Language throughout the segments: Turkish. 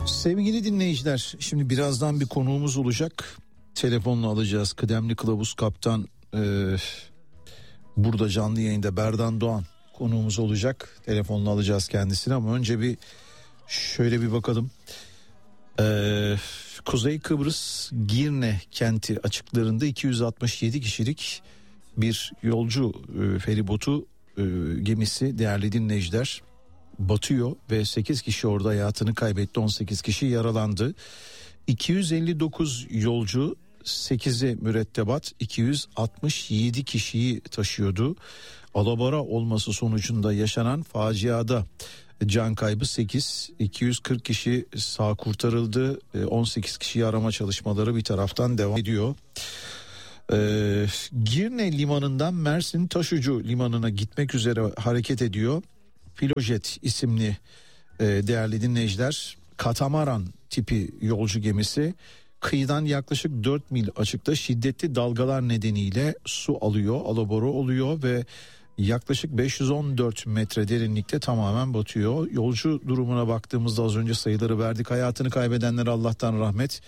Sevgili dinleyiciler, şimdi birazdan bir konuğumuz olacak. Telefonla alacağız. Kıdemli Kılavuz Kaptan burada canlı yayında Berdan Doğan konuğumuz olacak. Telefonla alacağız kendisini ama önce şöyle bir bakalım. Kuzey Kıbrıs Girne kenti açıklarında 267 kişilik bir yolcu feribotu gemisi değerli dinleyiciler batıyor ve 8 kişi orada hayatını kaybetti, 18 kişi yaralandı. 259 yolcu, 8'i mürettebat, 267 kişiyi taşıyordu. Alabora olması sonucunda yaşanan faciada can kaybı 8, 240 kişi sağ kurtarıldı, 18 kişiyi arama çalışmaları bir taraftan devam ediyor. Girne limanından Mersin Taşucu limanına gitmek üzere hareket ediyor. Filojet isimli değerli dinleyiciler katamaran tipi yolcu gemisi kıyıdan yaklaşık 4 mil açıkta şiddetli dalgalar nedeniyle su alıyor, alabora oluyor ve yaklaşık 514 metre derinlikte tamamen batıyor. Yolcu durumuna baktığımızda az önce sayıları verdik. Hayatını kaybedenlere Allah'tan rahmet,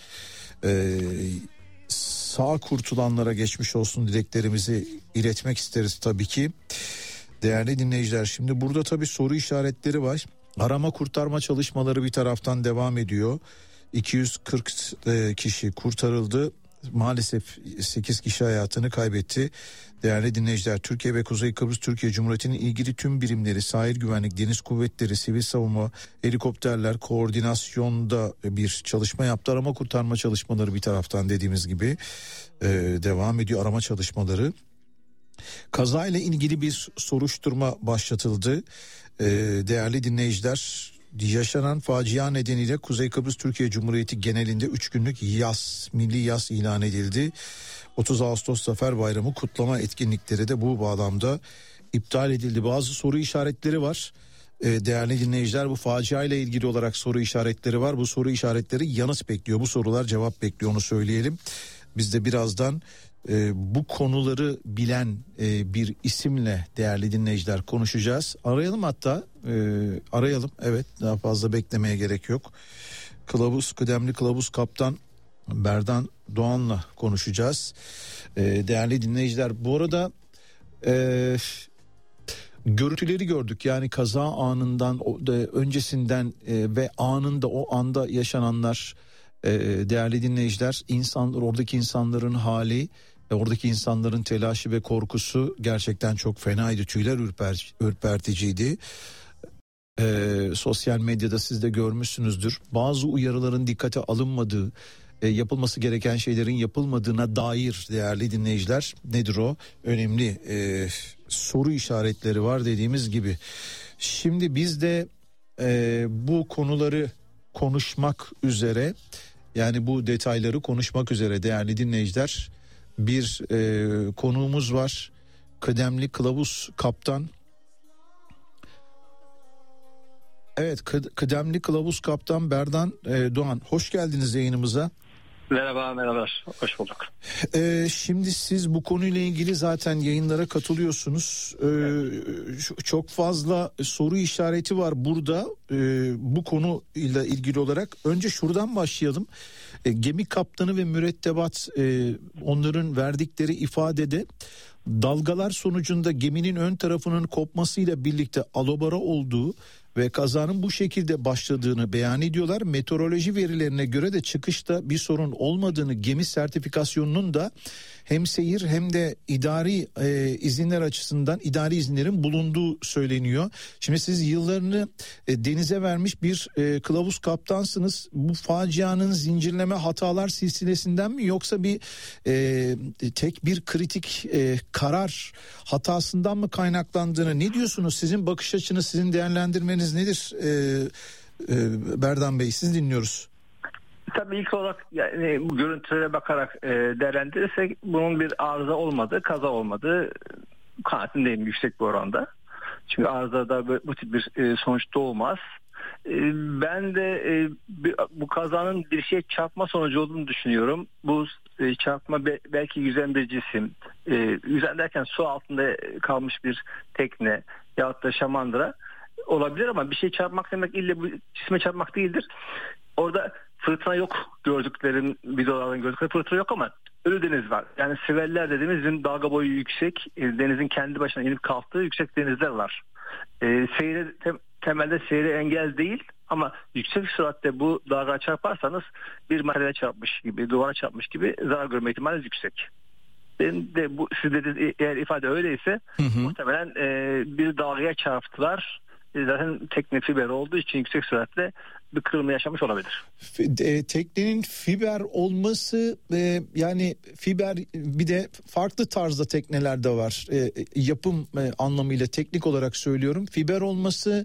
sağ kurtulanlara geçmiş olsun dileklerimizi iletmek isteriz tabii ki. Değerli dinleyiciler, şimdi burada tabii soru işaretleri var. Arama kurtarma çalışmaları bir taraftan devam ediyor. 240 kişi kurtarıldı. Maalesef 8 kişi hayatını kaybetti. Değerli dinleyiciler, Türkiye ve Kuzey Kıbrıs Türkiye Cumhuriyeti'nin ilgili tüm birimleri, sahil güvenlik, deniz kuvvetleri, sivil savunma, helikopterler koordinasyonda bir çalışma yaptı. Arama kurtarma çalışmaları bir taraftan dediğimiz gibi devam ediyor, arama çalışmaları. Kazayla ilgili bir soruşturma başlatıldı. Değerli dinleyiciler, yaşanan facia nedeniyle Kuzey Kıbrıs Türkiye Cumhuriyeti genelinde 3 günlük milli yas ilan edildi. 30 Ağustos Zafer Bayramı kutlama etkinlikleri de bu bağlamda iptal edildi. Bazı soru işaretleri var. Değerli dinleyiciler, bu facia ile ilgili olarak soru işaretleri var. Bu soru işaretleri yanıt bekliyor. Bu sorular cevap bekliyor, onu söyleyelim. Biz de birazdan bu konuları bilen bir isimle değerli dinleyiciler konuşacağız. Arayalım hatta, arayalım. Evet, daha fazla beklemeye gerek yok. Kıdemli Kılavuz Kaptan Berdan Doğan'la konuşacağız. Değerli dinleyiciler, bu arada görüntüleri gördük. Yani kaza anından, öncesinden ve anında, o anda yaşananlar, değerli dinleyiciler, oradaki insanların hali, oradaki insanların telaşı ve korkusu gerçekten çok fenaydı. Tüyler ürperticiydi. Sosyal medyada siz de görmüşsünüzdür. Bazı uyarıların dikkate alınmadığı, yapılması gereken şeylerin yapılmadığına dair değerli dinleyiciler, nedir o? Önemli soru işaretleri var dediğimiz gibi. Şimdi biz de bu konuları konuşmak üzere, yani bu detayları konuşmak üzere değerli dinleyiciler, bir konuğumuz var. Kıdemli Kılavuz Kaptan. Evet, Kıdemli Kılavuz Kaptan Berdan Doğan, hoş geldiniz yayınımıza. Merhabalar, hoş bulduk. Şimdi siz bu konuyla ilgili zaten yayınlara katılıyorsunuz. Çok fazla soru işareti var burada bu konuyla ilgili olarak. Önce şuradan başlayalım. Gemi kaptanı ve mürettebat, onların verdikleri ifadede dalgalar sonucunda geminin ön tarafının kopmasıyla birlikte alabora olduğu ve kazanın bu şekilde başladığını beyan ediyorlar. Meteoroloji verilerine göre de çıkışta bir sorun olmadığını, gemi sertifikasyonunun da hem seyir hem de idari izinler açısından idari izinlerin bulunduğu söyleniyor. Şimdi siz yıllarını denize vermiş bir kılavuz kaptansınız. Bu facianın zincirleme hatalar silsilesinden mi, yoksa bir tek bir kritik karar hatasından mı kaynaklandığını, ne diyorsunuz? Sizin bakış açınız, sizin değerlendirmeniz nedir? Berdan Bey, siz dinliyoruz. Tabii ilk olarak yani bu görüntülere bakarak değerlendirirsek bunun bir arıza olmadığı, kaza olmadığı kanaatindeyim yüksek bir oranda. Çünkü arızada bu tip bir sonuç doğmaz. Ben de bu kazanın bir şeye çarpma sonucu olduğunu düşünüyorum. Bu çarpma belki yüzen bir cisim, yüzen derken su altında kalmış bir tekne yahut da şamandıra olabilir, ama bir şey çarpmak demek illa bu cisme çarpmak değildir. orada fırtına yok, gördüklerim videolardan gördükleri fırtına yok ama Ölüdeniz var. Yani Siveller dediğimiz dalga boyu yüksek, denizin kendi başına inip kalktığı yüksek denizler var. Temelde seyre engel değil ama yüksek süratte bu dalga çarparsanız bir materyale çarpmış gibi, duvara çarpmış gibi zarar görme ihtimali yüksek. Ben de bu siz dediğiniz eğer ifade öyleyse muhtemelen bir dalgaya çarptılar. Zaten tekne fiber olduğu için yüksek süratle bir kırılma yaşamış olabilir. Teknenin fiber olması yani fiber bir de farklı tarzda tekneler de var. Yapım anlamıyla teknik olarak söylüyorum. Fiber olması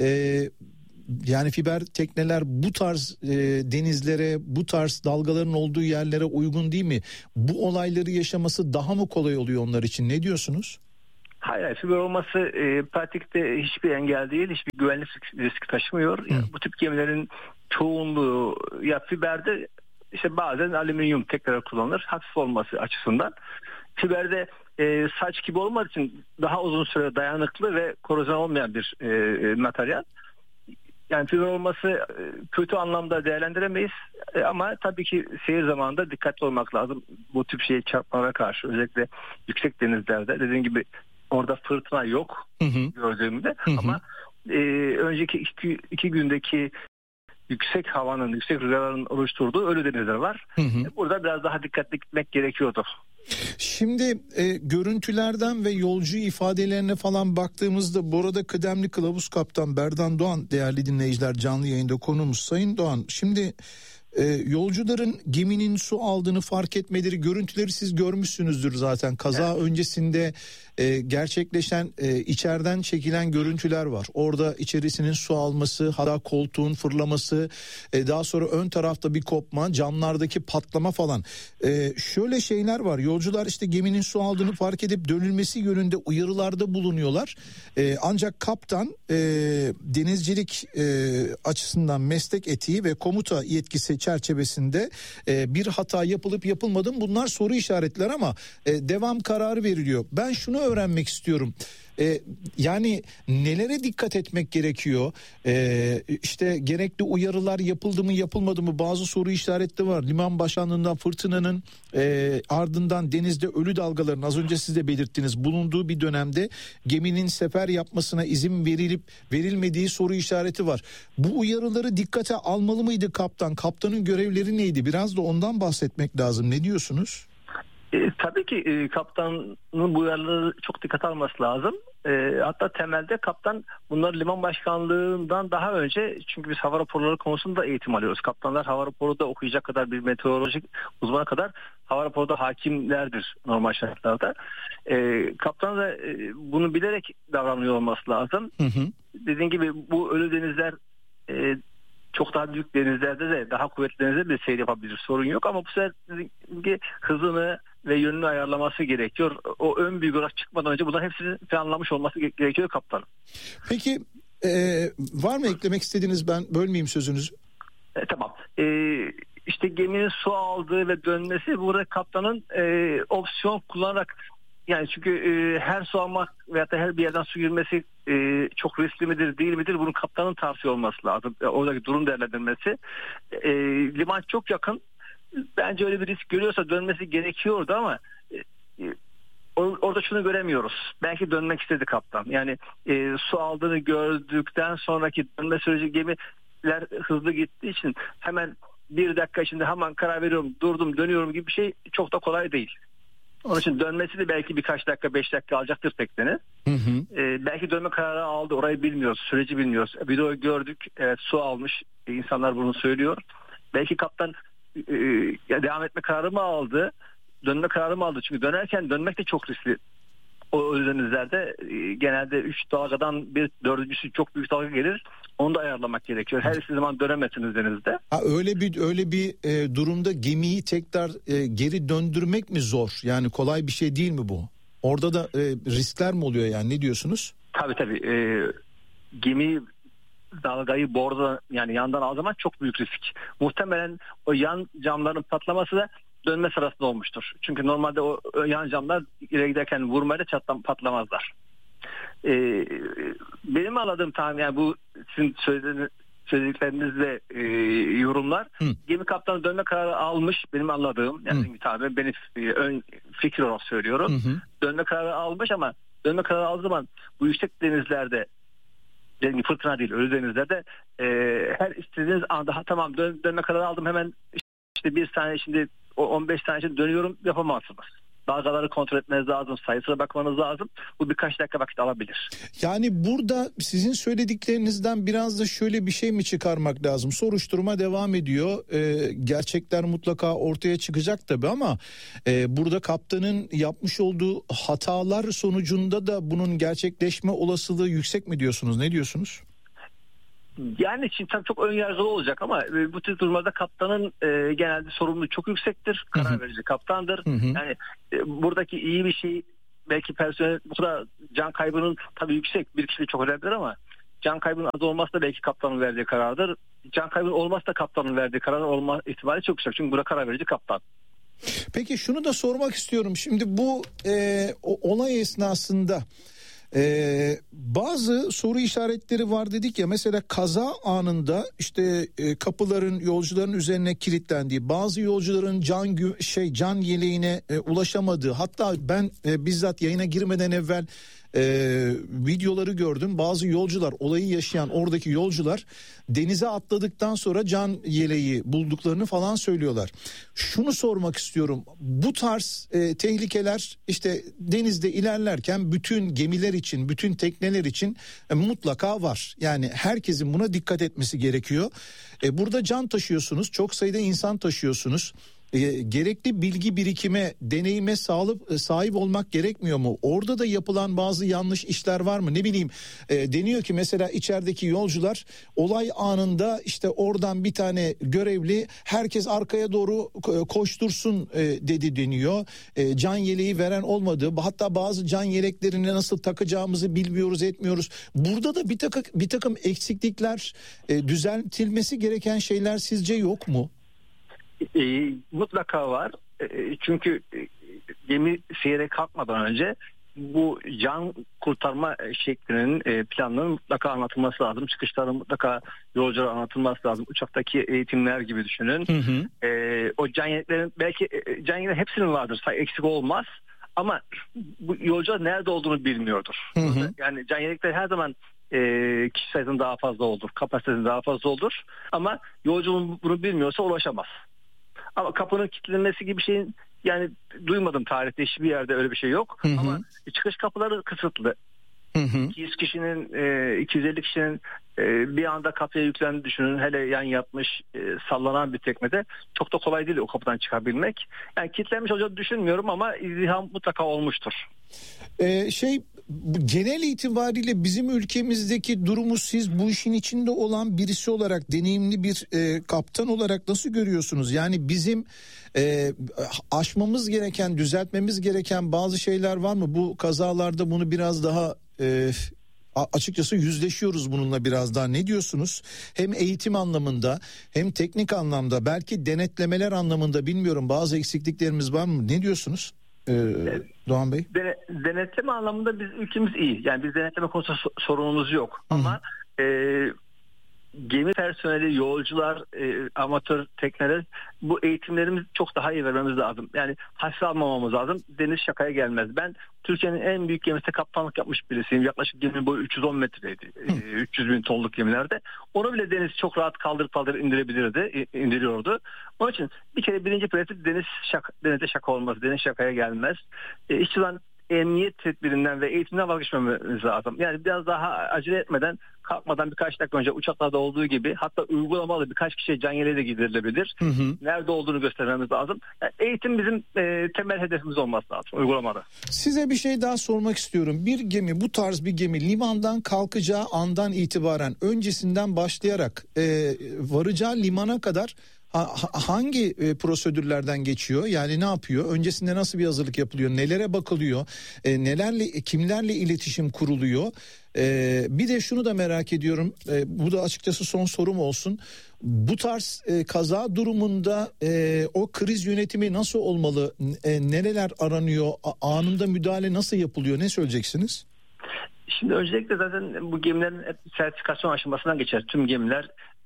yani fiber tekneler bu tarz denizlere, bu tarz dalgaların olduğu yerlere uygun değil mi? Bu olayları yaşaması daha mı kolay oluyor onlar için? Ne diyorsunuz? Hayır, fiber olması pratikte hiçbir engel değil, hiçbir güvenlik riski taşımıyor. Yani bu tip gemilerin çoğunluğu ya fiberde, işte bazen alüminyum tekrar kullanılır hafif olması açısından. Fiberde saç gibi olmadığı için daha uzun süre dayanıklı ve korozyon olmayan bir materyal. Yani fiber olması kötü anlamda değerlendiremeyiz ama tabii ki seyir zamanında dikkatli olmak lazım. Bu tip şeye çarpmalara karşı, özellikle yüksek denizlerde dediğim gibi orada fırtına yok gördüğümde ama önceki iki gündeki yüksek havanın, yüksek rüzgarların oluşturduğu Ölüdenizler var. Burada biraz daha dikkatli gitmek gerekiyordu. Şimdi görüntülerden ve yolcu ifadelerine falan baktığımızda bu arada kıdemli kılavuz kaptan Berdan Doğan, değerli dinleyiciler, canlı yayında konuğumuz. Sayın Doğan, şimdi yolcuların geminin su aldığını fark etmeleri, görüntüleri siz görmüşsünüzdür zaten. Kaza öncesinde gerçekleşen içeriden çekilen görüntüler var. Orada içerisinin su alması, hatta koltuğun fırlaması, daha sonra ön tarafta bir kopma, camlardaki patlama falan. Şöyle şeyler var. Yolcular işte geminin su aldığını fark edip dönülmesi yönünde uyarılarda bulunuyorlar. Ancak kaptan denizcilik açısından meslek etiği ve komuta yetkisi çerçevesinde bir hata yapılıp yapılmadı, bunlar soru işaretler ama devam kararı veriliyor. Ben şunu öğrenmek istiyorum. Yani nelere dikkat etmek gerekiyor? İşte gerekli uyarılar yapıldı mı yapılmadı mı, bazı soru işaretleri var. Liman başkanlığından fırtınanın ardından denizde ölü dalgaların, az önce siz de belirttiniz, bulunduğu bir dönemde geminin sefer yapmasına izin verilip verilmediği soru işareti var. Bu uyarıları dikkate almalı mıydı kaptan? Kaptanın görevleri neydi? Biraz da ondan bahsetmek lazım. Ne diyorsunuz? Tabii ki kaptanın bu uyarıları çok dikkate alması lazım. Hatta temelde kaptan bunları liman başkanlığından daha önce, çünkü biz hava raporları konusunda eğitim alıyoruz. Kaptanlar hava raporu da okuyacak kadar, bir meteorolojik uzmana kadar hava raporu da hakimlerdir normal şartlarda. Kaptan da bunu bilerek davranıyor olması lazım. Dediğim gibi bu ölü denizler çok daha büyük denizlerde de, daha kuvvetli denizlerde de seyir yapabilir, sorun yok ama bu sefer hızını ve yönünü ayarlaması gerekiyor. O ön büyük olarak çıkmadan önce bunların hepsini planlamış olması gerekiyor kaptanın. Peki var mı eklemek istediğiniz, ben bölmeyeyim sözünüzü? Tamam. İşte geminin su aldığı ve dönmesi burada kaptanın opsiyon kullanarak, yani çünkü her su almak veyahut da her bir yerden su girmesi çok riskli midir değil midir, bunun kaptanın tartışıyor olması lazım. Oradaki durum değerlendirmesi. Liman çok yakın. Bence öyle bir risk görüyorsa dönmesi gerekiyordu ama orada şunu göremiyoruz. Belki dönmek istedi kaptan. Yani su aldığını gördükten sonraki dönme süreci, gemiler hızlı gittiği için hemen bir dakika içinde hemen karar veriyorum, durdum, dönüyorum gibi bir şey çok da kolay değil. Onun için dönmesi de belki birkaç dakika, 5 dakika alacaktır teknenin. Belki dönme kararı aldı, orayı bilmiyoruz, süreci bilmiyoruz. Videoyu gördük, evet, su almış, insanlar bunu söylüyor. Belki kaptan devam etme kararı mı aldı, dönme kararı mı aldı? Çünkü dönmek de çok riskli. O denizlerde genelde 3 dalgadan bir dördüncüsü çok büyük dalga gelir. Onu da ayarlamak gerekiyor. Her zaman dönemezsiniz denizde. Öyle bir durumda gemiyi tekrar geri döndürmek mi zor? Yani kolay bir şey değil mi bu? Orada da riskler mi oluyor, yani ne diyorsunuz? Tabii. Gemi dalgayı borda, yani yandan aldığı zaman çok büyük risk. Muhtemelen o yan camların patlaması da dönme sırasında olmuştur. Çünkü normalde o yan camlar ileri giderken vurmayla patlamazlar. Benim anladığım tahmin, yani bu sizin söylediğiniz söylediklerinizle yorumlar. Gemi kaptanı dönme kararı almış benim anladığım. Yani tabii benim ön fikir olarak söylüyorum. Dönme kararı almış ama dönme kararı aldığı zaman bu yüksek denizlerde, yani fırtına değil ölü denizlerde her istediğiniz anda tamam dönme kararı aldım hemen işte bir saniye içinde 15 saniye içinde dönüyorum yapamazsınız. Dalgaları kontrol etmeniz lazım, sayısına bakmanız lazım. Bu birkaç dakika vakit alabilir. Yani burada sizin söylediklerinizden biraz da şöyle bir şey mi çıkarmak lazım? Soruşturma devam ediyor. Gerçekler mutlaka ortaya çıkacak tabii ama burada kaptanın yapmış olduğu hatalar sonucunda da bunun gerçekleşme olasılığı yüksek mi diyorsunuz? Ne diyorsunuz? Yani şimdi tabii çok ön yargılı olacak ama bu tür durumlarda kaptanın genelde sorumluluğu çok yüksektir. Karar verici kaptandır. Yani buradaki iyi bir şey belki personel bu kadar can kaybının tabii yüksek bir kişilik çok önemlidir ama can kaybının az olması da belki kaptanın verdiği karardır. Can kaybının olmazsa da kaptanın verdiği karar olma ihtimali çok yüksek. Çünkü burada karar verici kaptan. Peki şunu da sormak istiyorum. Şimdi bu olay esnasında bazı soru işaretleri var dedik ya, mesela kaza anında işte kapıların yolcuların üzerine kilitlendiği, bazı yolcuların can yeleğine ulaşamadığı, hatta ben bizzat yayına girmeden evvel videoları gördüm. Bazı yolcular, olayı yaşayan oradaki yolcular denize atladıktan sonra can yeleği bulduklarını falan söylüyorlar. Şunu sormak istiyorum. Bu tarz tehlikeler işte denizde ilerlerken bütün gemiler için, bütün tekneler için mutlaka var. Yani herkesin buna dikkat etmesi gerekiyor. Burada can taşıyorsunuz, çok sayıda insan taşıyorsunuz. Gerekli bilgi birikime, deneyime sahip olmak gerekmiyor mu? Orada da yapılan bazı yanlış işler var mı? Ne bileyim, deniyor ki mesela içerideki yolcular olay anında işte oradan bir tane görevli herkes arkaya doğru koştursun dedi deniyor. Can yeleği veren olmadı. Hatta bazı can yeleklerini nasıl takacağımızı bilmiyoruz, etmiyoruz. Burada da bir takım eksiklikler, düzeltilmesi gereken şeyler sizce yok mu? Mutlaka var. Çünkü gemi seyre kalkmadan önce bu can kurtarma şeklinin planının mutlaka anlatılması lazım. Çıkışların mutlaka yolculara anlatılması lazım. Uçaktaki eğitimler gibi düşünün. O can yeleklerin belki can yeleklerin hepsinin vardır. Eksik olmaz. Ama bu yolcular nerede olduğunu bilmiyordur. Yani can yelekleri her zaman kişi sayısının daha fazla olur. Kapasitesinin daha fazla olur. Ama yolcunun bunu bilmiyorsa ulaşamaz. Ama kapının kilitlenmesi gibi bir şeyin yani duymadım tarihte, hiçbir yerde öyle bir şey yok. Ama çıkış kapıları kısıtlı. 200 kişinin 250 kişinin bir anda kapıya yüklendiğini düşünün. Hele yan yatmış sallanan bir teknede çok da kolay değil o kapıdan çıkabilmek. Yani kilitlenmiş olacağını düşünmüyorum ama izdiham mutlaka olmuştur. Genel itibariyle bizim ülkemizdeki durumu siz bu işin içinde olan birisi olarak, deneyimli bir kaptan olarak nasıl görüyorsunuz? Yani bizim aşmamız gereken, düzeltmemiz gereken bazı şeyler var mı? Bu kazalarda bunu biraz daha açıkçası yüzleşiyoruz bununla biraz daha. Ne diyorsunuz? Hem eğitim anlamında hem teknik anlamda, belki denetlemeler anlamında, bilmiyorum, bazı eksikliklerimiz var mı? Ne diyorsunuz Doğan Bey? Denetleme anlamında biz ülkemiz iyi. Yani biz denetleme konusunda sorunumuz yok. Ama gemi personeli, yolcular, amatör tekneler, bu eğitimlerimizi çok daha iyi vermemiz lazım. Yani hafife almamamız lazım. Deniz şakaya gelmez. Ben Türkiye'nin en büyük gemisinde kaptanlık yapmış birisiyim. Yaklaşık geminin boyu 310 metreydi. 300 bin tonluk gemilerde. Onu bile deniz çok rahat kaldırıp indiriyordu. Onun için bir kere birinci prensip denizde şaka olmaz. Deniz şakaya gelmez. İşçilerin emniyet tedbirinden ve eğitimden vazgeçmemiz lazım. Yani biraz daha acele etmeden, kalkmadan birkaç dakika önce uçaklarda olduğu gibi, hatta uygulamalı birkaç kişiye can yeleği de giydirilebilir. Nerede olduğunu göstermemiz lazım. Yani eğitim bizim temel hedefimiz olması lazım uygulamada. Size bir şey daha sormak istiyorum. Bir gemi, bu tarz bir gemi limandan kalkacağı andan itibaren, öncesinden başlayarak varacağı limana kadar hangi prosedürlerden geçiyor? Yani ne yapıyor? Öncesinde nasıl bir hazırlık yapılıyor? Nelere bakılıyor? Kimlerle iletişim kuruluyor? Bir de şunu da merak ediyorum. Bu da açıkçası son sorum olsun. Bu tarz kaza durumunda o kriz yönetimi nasıl olmalı? Nereler aranıyor? Anında müdahale nasıl yapılıyor? Ne söyleyeceksiniz? Şimdi öncelikle zaten bu gemilerin sertifikasyon aşamasından geçer. Tüm gemiler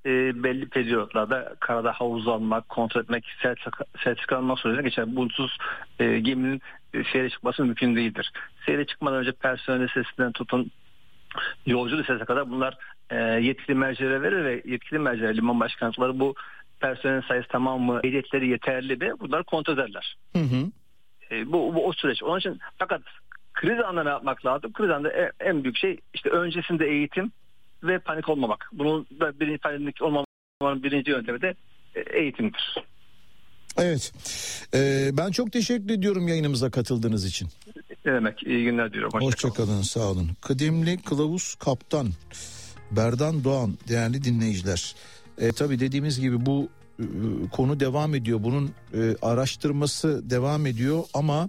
belli periyotlarda karada havuz almak, kontrol etmek, sertifika almak sürecine geçer. Bunsuz geminin seyre çıkması mümkün değildir. Seyre çıkmadan önce personel listesinden tutun yolcu listesine kadar bunlar yetkili mercilere verir ve yetkili merciler, liman başkanlıkları bu personel sayısı tamam mı, ehliyetleri yeterli mi, bunları kontrol ederler. Hı hı. Bu o süreç. Onun için fakat kriz anında ne yapmak lazım? Kriz anında en büyük şey işte öncesinde eğitim ve panik olmamak. Bunun da birinci panik olmamanın birinci yöntemi de eğitimdir. Evet. Ben çok teşekkür ediyorum yayınımıza katıldığınız için. Ne demek? İyi günler diyorum. Hoşçakalın. Sağ olun. Kıdemli Kılavuz Kaptan Berdan Doğan, değerli dinleyiciler. Tabii dediğimiz gibi bu konu devam ediyor. Bunun araştırması devam ediyor ama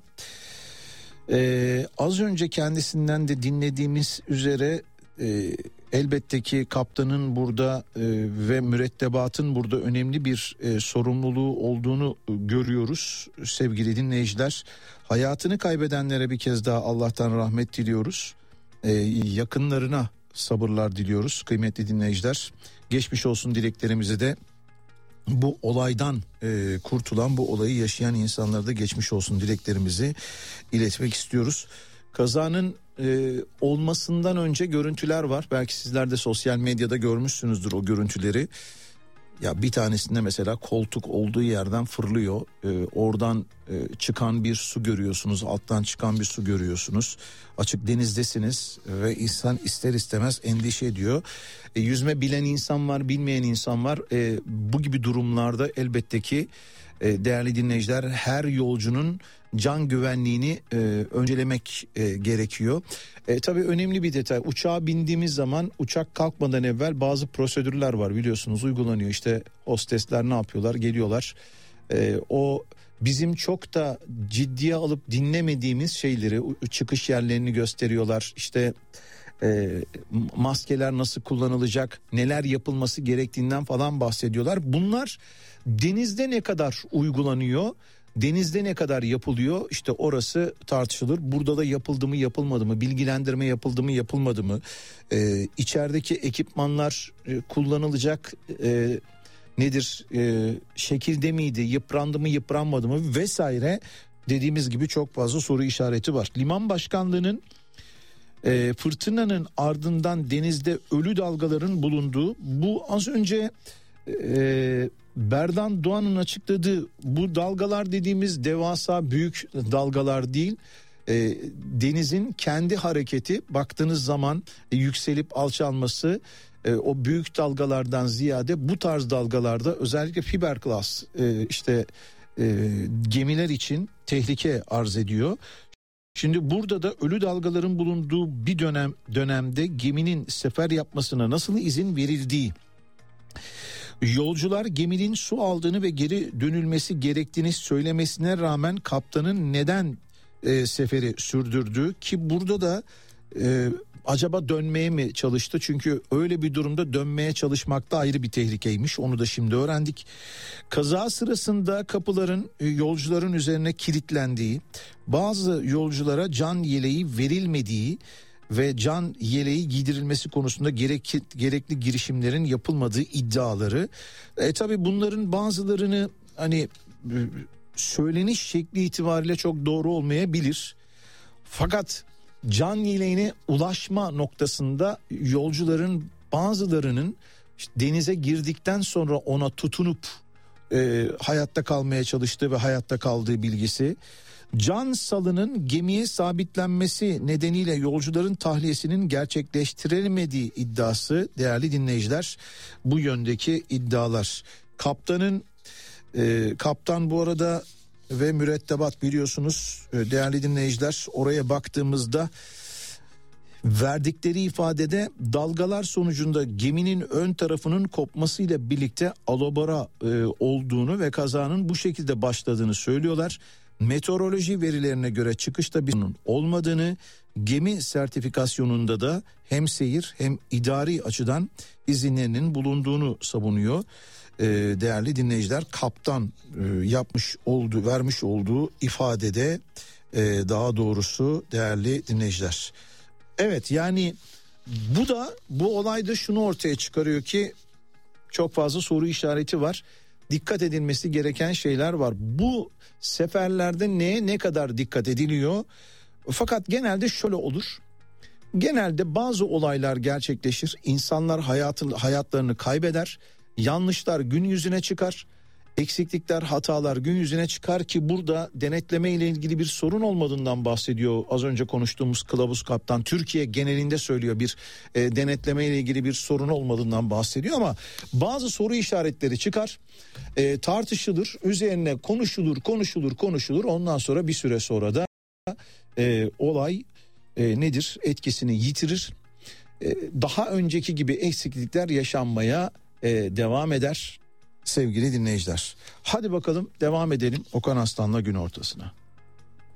az önce kendisinden de dinlediğimiz üzere elbette ki kaptanın burada ve mürettebatın burada önemli bir sorumluluğu olduğunu görüyoruz sevgili dinleyiciler. Hayatını kaybedenlere bir kez daha Allah'tan rahmet diliyoruz. Yakınlarına sabırlar diliyoruz kıymetli dinleyiciler. Geçmiş olsun dileklerimizi de bu olaydan kurtulan, bu olayı yaşayan insanlara da geçmiş olsun dileklerimizi iletmek istiyoruz. Kazanın olmasından önce görüntüler var. Belki sizler de sosyal medyada görmüşsünüzdür o görüntüleri. Ya bir tanesinde mesela koltuk olduğu yerden fırlıyor. Oradan çıkan bir su görüyorsunuz. Alttan çıkan bir su görüyorsunuz. Açık denizdesiniz ve insan ister istemez endişe ediyor. Yüzme bilen insan var, bilmeyen insan var. Bu gibi durumlarda elbette ki değerli dinleyiciler her yolcunun can güvenliğini öncelemek gerekiyor. Tabii önemli bir detay, uçağa bindiğimiz zaman uçak kalkmadan evvel bazı prosedürler var biliyorsunuz, uygulanıyor. İşte hostesler ne yapıyorlar, geliyorlar o bizim çok da ciddiye alıp dinlemediğimiz şeyleri, çıkış yerlerini gösteriyorlar. İşte maskeler nasıl kullanılacak, neler yapılması gerektiğinden falan bahsediyorlar. Bunlar denizde ne kadar uygulanıyor, denizde ne kadar yapılıyor, işte orası tartışılır. Burada da yapıldı mı yapılmadı mı, bilgilendirme yapıldı mı yapılmadı mı, içerideki ekipmanlar kullanılacak nedir, şekilde miydi, yıprandı mı yıpranmadı mı vesaire, dediğimiz gibi çok fazla soru işareti var. Liman başkanlığının fırtınanın ardından denizde ölü dalgaların bulunduğu, bu az önce Berdan Doğan'ın açıkladığı bu dalgalar dediğimiz devasa büyük dalgalar değil. Denizin kendi hareketi, baktığınız zaman yükselip alçalması, o büyük dalgalardan ziyade bu tarz dalgalarda özellikle fiberglass gemiler için tehlike arz ediyor. Şimdi burada da ölü dalgaların bulunduğu bir dönemde geminin sefer yapmasına nasıl izin verildiği, yolcular geminin su aldığını ve geri dönülmesi gerektiğini söylemesine rağmen kaptanın neden seferi sürdürdüğü, ki burada da acaba dönmeye mi çalıştı? Çünkü öyle bir durumda dönmeye çalışmak da ayrı bir tehlikeymiş. Onu da şimdi öğrendik. Kaza sırasında kapıların yolcuların üzerine kilitlendiği, bazı yolculara can yeleği verilmediği ve can yeleği giydirilmesi konusunda gerekli girişimlerin yapılmadığı iddiaları. Tabii bunların bazılarını hani söyleniş şekli itibariyle çok doğru olmayabilir. Fakat can yeleğine ulaşma noktasında yolcuların bazılarının işte denize girdikten sonra ona tutunup hayatta kalmaya çalıştığı ve hayatta kaldığı bilgisi. Can salının gemiye sabitlenmesi nedeniyle yolcuların tahliyesinin gerçekleştirilemediği iddiası, değerli dinleyiciler, bu yöndeki iddialar. Kaptan bu arada ve mürettebat biliyorsunuz değerli dinleyiciler, oraya baktığımızda verdikleri ifadede dalgalar sonucunda geminin ön tarafının kopmasıyla birlikte alabora olduğunu ve kazanın bu şekilde başladığını söylüyorlar. Meteoroloji verilerine göre çıkışta bir sorun olmadığını, gemi sertifikasyonunda da hem seyir hem idari açıdan izinlerinin bulunduğunu savunuyor. Değerli dinleyiciler, kaptan vermiş olduğu ifadede, daha doğrusu değerli dinleyiciler. Evet, yani bu olayda şunu ortaya çıkarıyor ki Çok fazla soru işareti var. Dikkat edilmesi gereken şeyler var. Bu seferlerde neye ne kadar dikkat ediliyor? Fakat genelde şöyle olur. Genelde bazı olaylar gerçekleşir. İnsanlar hayatlarını kaybeder. Yanlışlar gün yüzüne çıkar. Eksiklikler, hatalar gün yüzüne çıkar ki burada denetleme ile ilgili bir sorun olmadığından bahsediyor. Az önce konuştuğumuz kılavuz kaptan Türkiye genelinde söylüyor, bir denetleme ile ilgili bir sorun olmadığından bahsediyor ama bazı soru işaretleri çıkar, tartışılır, üzerine konuşulur. Ondan sonra bir süre sonra da olay nedir? Etkisini yitirir. Daha önceki gibi eksiklikler yaşanmaya devam eder. Sevgili dinleyiciler, hadi bakalım devam edelim Okan Aslan'la gün ortasına.